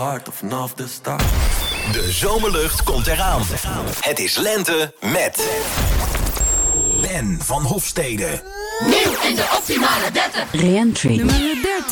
hart vanaf de start. De zomerlucht komt eraan. Het is lente met Ben van Hofstede. Nieuw in de optimale 30. Reentry. Nummer 30.